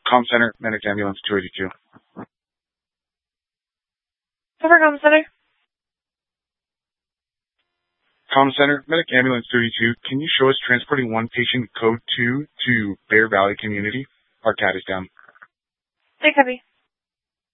Com Center, Medic Ambulance 282. Over Com Center. Com Center, Medic Ambulance 282. Can you show us transporting one patient code 2 to Bear Valley Community? Our cat is down. Hey, copy.